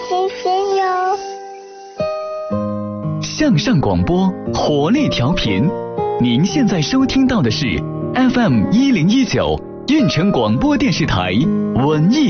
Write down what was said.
星星哟。 向上广播，活力调频。您现在收听到的是 FM1019 运城广播电视台文艺